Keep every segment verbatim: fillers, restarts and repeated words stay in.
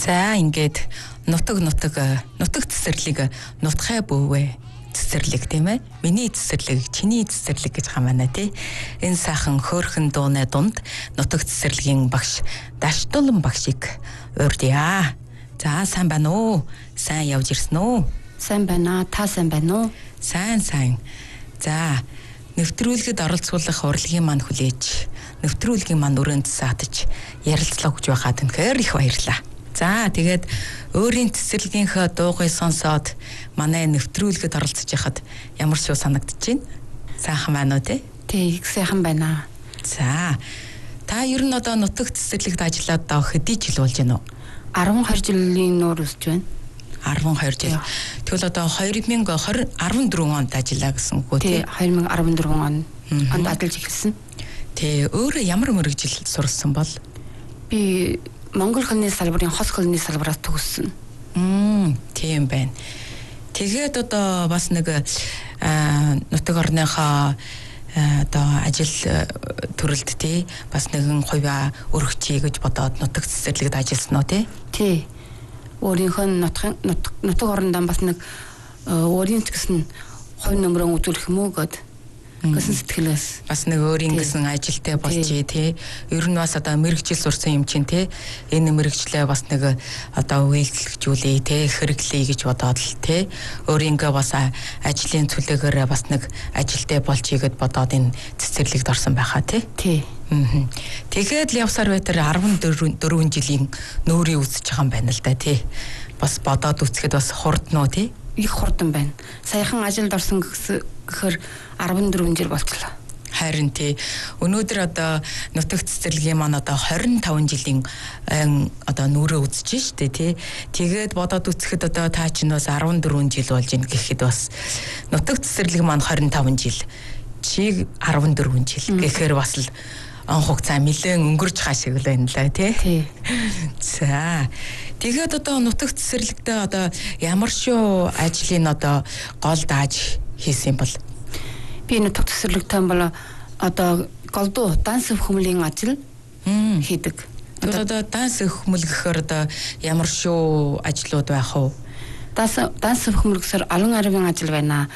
За ингээд нутаг нутаг нутаг цэцэрлэг нутхай бөвөө цэцэрлэг тийм ээ. Миний цэцэрлэг, чиний цэцэрлэг гэж хамаана тий. Энэ сайхан хөөрхөн дууны дунд нутаг цэцэрлэгийн багш Даштулан багшийг урьдъя. За сайн байна уу? Сайн явж ирсэн үү? Сайн байна. Та сайн байна уу? Сайн сайн. За нэвтрүүлгэд оролцуулах урлагийн маань хүлээж, нэвтрүүлгийн маань өрөөнд саатаж ярилцлаа гэж байхад үнэхээр их баярлалаа. За тэгээд өөрийн цэцэрлэгийнхээ дуугыг сонсоод манай нэвтрүүлгэд оролцож яхад ямар шүү санагдаж байна? Сайхан байна уу те? Тий, их сайхан байна. За та ер нь одоо нутаг цэцэрлэгт ажиллаад одоо хэдий жил болж байна уу? арван хоёр жилийн нуур үсэж байна. арван хоёр жил. Тэгвэл одоо хоёр мың арван дөрвөн онд ажиллаа гэсэн үг үү тий? Тий, хоёр мың арван дөрвөн он онд ажиллаж эхэлсэн. Тий, өөрөө ямар мөрөгжил сурсан бол? Би Монгол хэлний салбарын хос хэлний салбараас төгссөн. Мм, тийм байна. Тэгээд одоо бас нэг нутаг орныхоо одоо ажил төрөлд тий бас нэгэн хувиа өргөчий гэж бодоод нутаг цэцэрлэгт ажилласан уу тий? Тий. Өөрийнхөө нутгийн нутаг орондоо бас нэг өөрийн гэсэн хувь нөмрөө үзүүлэх юм уу гэд гэсэн сэтгэлээс бас нэг өөрийн гэсэн ажилтай болчихъя тий. Ер нь бас одоо мэрэгжил сурсан юм чинь тий. Энэ мэрэгчлээ бас нэг одоо үйлчлэгжүүлээ тий, хэрэглэе гэж бодоод л тий. Өөрийнхөө бас ажлын цөлөөгөөр бас нэг ажилтай болчихъя гэд бодоод энэ цэцэрлэгт орсон байхаа тий. Тий. Аа. Тэгээд л явсаар байтар арван дөрвөн жилийн нөөрийн үзэж байгаа юм байна л да тий. Бас бодоод үзэхэд бас хурдноо тий. Их хурдан байна. Саяхан ажилд орсон гэхээр арван дөрвөн жил болчихлоо. Харин тий. Өнөөдөр одоо нутаг цэцэрлэгийн маань одоо хорин таван жилийн одоо нүрээ үзэж штэ тий. Тэгээд бодоод үзэхэд одоо таа чинь бас арван дөрвөн жил болж ийн гэхэд бас нутаг цэцэрлэг маань хорин таван жил. Чиг арван дөрвөн жил гэхээр бас л он хугацаа нэлээд өнгөрч байгаа шиг л байна лээ тий. За. Тэгээд одоо нутаг цэцэрлэгтээ одоо ямар шүү ажлын одоо гол дааж хийсэн юм бол? Би нутаг цэцэрлэгтээ бол одоо голдуу данс хөвмөлийн ажил хийдэг. Тэгээд одоо данс хөвмөл гэхээр одоо ямар шүү ажлууд байх вэ? Данс данс хөвмөл гэхээр олон арвын ажил байна.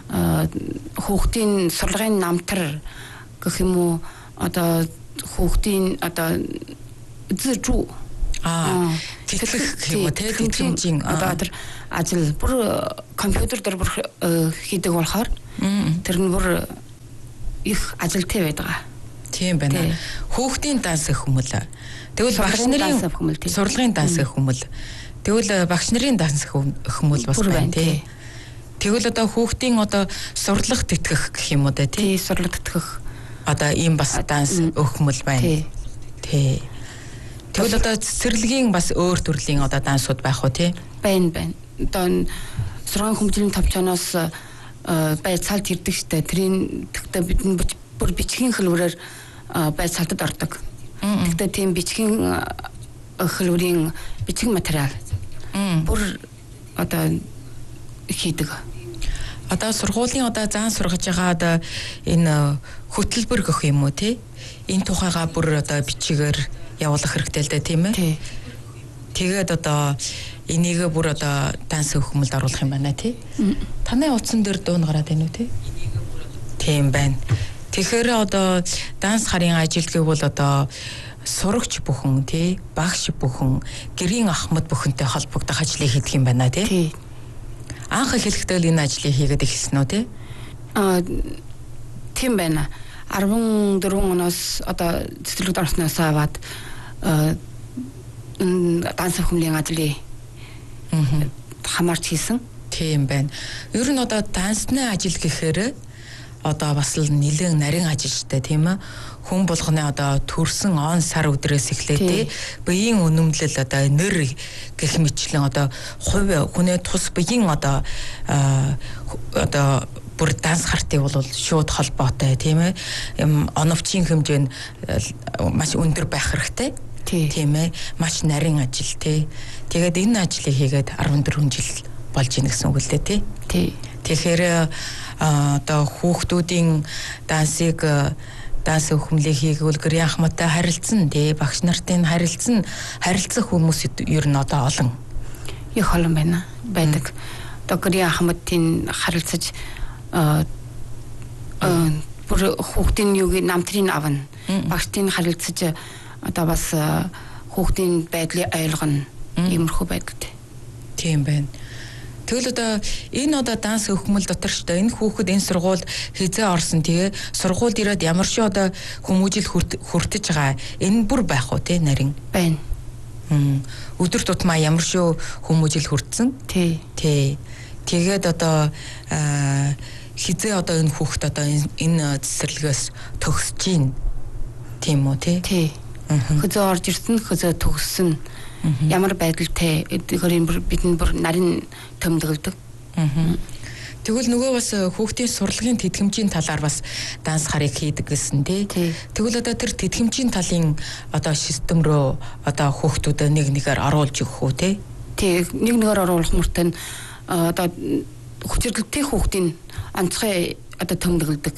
Хүүхдийн сурлагын намтар гэх юм уу одоо хүүхдийн одоо зэжүү аа тэтгэх юм уу те тэтгэмжийн одоо тэр ажил бүр компьютер дээр бүр хийдэг болохоор тэр нь бүр их ажилтай байдаг. Тийм байна. Хүүхдийн данс хөвмөл. Тэгвэл багш нарын сурлагын данс хөвмөл. Тэгвэл багш нарын данс хөвмөл бас байна тий. Тэгвэл одоо хүүхдийн одоо сурлах тэтгэх гэх юм уу те тий сурлах тэтгэх одоо ийм бас данс өгмөл байна. Тий. Тэгвэл одоо цэцэрлэгийн бас өөр төрлийн одоо дансууд байх уу тий? Байна байна. Одоо сургаан хүмүүжлийн товчоноос бай цалд ирдэг штэ. Тэрийн тэгтээ бидний бүр бичгийн хэлбэрээр бай цалдад ордог. Тэгтээ тийм бичгийн хэлбэрийн бичиг материал бүр одоо хийдэг. Одоо сургуулийн одоо заан сургаж байгаа одоо энэ хөтөлбөр гэх юм уу тий? Энэ тухайга бүр одоо бичигээр явуулах хэрэгтэй л дээ тийм ээ? Тий. Тэгээд одоо энийг бүр одоо данс хөвмөлд оруулах юм байна тий? Таны утсан дээр дуун гараад байна уу тий? Тийм байна. Тэгэхээр одоо данс харын ажил гэвэл одоо сурагч бүхэн тий, багш бүхэн, гэрийн ахмад бүхэнтэй холбогдох ажлыг хийдэг юм байна тий? Тий. Анх хэлэхдээ энэ ажлыг хийгээд эхэлсэн үү тий? Аа тийм байна. арван дөрвөн оноос одоо цэцэрлэгт орсноос аваад данс хөвмөлийн ажлыг хамаарч хийсэн. Тийм байна. Ер нь одоо дансны ажил гэхээр одоо бас л нэлээд нарийн ажил штэ тийм ээ. Хүн болгоны одоо төрсөн он сар өдрөөс эхлээд тий биеийн үнэмлэл одоо нэр гэх мэтлэн одоо хувь хүнээ тус биеийн одоо одоо бүр данс хартыг бол шууд холбоотой тийм ээ. Оновчийн хэмжээ нь маш өндөр байх хэрэгтэй. Тийм ээ. Маш нарийн ажил тий. Тэгээд энэ ажлыг хийгээд арван дөрвөн жил болж ийн гэсэн үг л дээ тий. Тий. Тэгэхээр одоо хүүхдүүдийн дансыг даанс өхмлийг хийгүүл гэрийн ахмадтай харилцсан тий багш нартын харилцсан харилцах хүмүүс ер нь одоо олон их олон байна байдаг. Одоо гэрийн ахмадын харилцаж э бүр хүүхдийн юуг намтрын авна. Багштын харилцаж одоо бас хүүхдийн байдлыг ойлгоно. Иймэрхүү байдалтай. Тийм байна. Тэгвэл одоо энэ одоо данс өхмөл дотор ч энэ хүүхэд энэ сургууль хизээ орсон тэгээ сургуульд ирээд ямар ч одоо хүмүүжил хүртэж байгаа энэ бүр байх уу те нарийн байна. Өдөр тутмаа ямар шүү хүмүүжил хүртсэн. Тий. Тий. Тэгээд одоо хизээ одоо энэ хүүхэд одоо энэ цэцэрлэгээс төгсөж гин тийм үү те. Тий. Хизээ орж ирсэн хизээ төгссөн. Ямар байдалтай тэгэхээр бидний бүр нарийн төмдөлдөг. Тэгвэл нөгөө бас хүүхдийн сурлагын тэтгэмжийн талаар бас данс харыг хийдэг гэсэн тий. Тэгвэл одоо тэр тэтгэмжийн талын одоо систем рүү одоо хүүхдүүдэд нэг нэгээр оруулж өгөх үү тий. Тий, нэг нэгээр оруулах мөртөө одоо хүчирдэлтэй хүүхдийн онцгой одоо төмдөлдөг.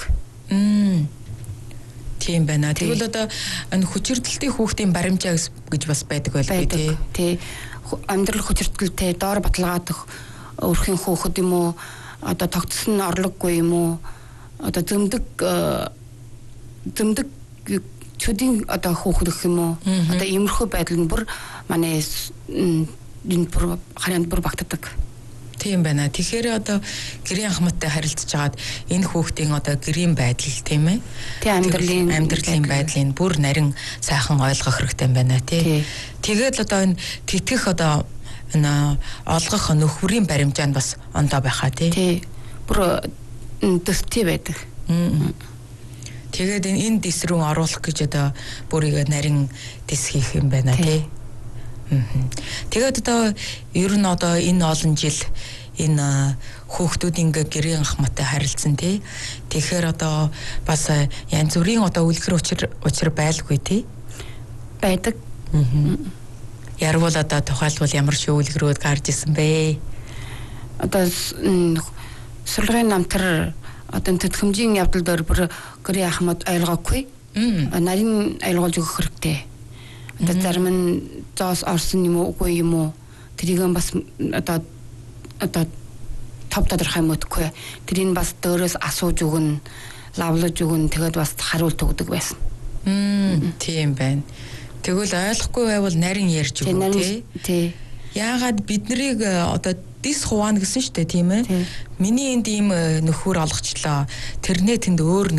Тийм байна. Тэгвэл одоо энэ хүчирдэлтэй хүүхдийн баримжаа гэж бас байдаг байлгүй тий. Тий. Амьдрал хүчирдэлтэй доор баталгаадах өрхийн хүүхэд юм уу? Одоо тогтсон орлогогүй юм уу? Одоо зөмдөг зөмдөг чүдийн одоо хүүхэд гэх юм уу? Одоо иймэрхүү байдал нь бүр манай энэ бүр харин бүр багтдаг. Тийм байна. Тэгэхээр одоо гэрийн ахмадтай харилцаж хагаад энэ хүүхдийн одоо гэрийн байдал тийм ээ. Тийм амьдралын амьдралын байдлыг бүр нарийн сайхан ойлгох хэрэгтэй байна тий. Тэгээд л одоо энэ тэтгэх одоо энэ олгох нөхөрийн баримжаа нь бас ондоо байхаа тий. Тий. Бүр төстэй байдаг. Тэгээд энэ дис рүү оруулах гэж одоо бүрийг нарийн дис хийх юм байна тий. Тэгээд одоо ер нь одоо энэ олон жил энэ хүүхдүүд ингээ гэрийн ахмадтай харилцсан тий. Тэгэхээр одоо бас янз бүрийн одоо үлгэр учир учир байлгүй тий. Байдаг. Ярвал одоо тухайлбал ямар шиг үлгэрүүд гарч исэн бэ? Одоо сурлагын намтар одоо тэтгэмжийн явдал дээр бүр гэрийн ахмад ойлгоогүй. Нарийн ойлгуулж өгөх хэрэгтэй. Одоо зарим нь зоос орсон юм уу үгүй юм уу тэрийг бас одоо одоо топ тодорхой мэдгүй тэрийг бас дөөрөөс асууж өгнө лавлаж өгнө тэгээд бас хариулт өгдөг байсан. Тийм байна. Тэгвэл ойлгохгүй байвал нарийн ярьж өгөө тий. Яагаад бид нарыг одоо дис хуваана гэсэн шүү дээ тийм ээ. Миний энд ийм нөхөр олгочлоо. Тэрнээ тэнд өөр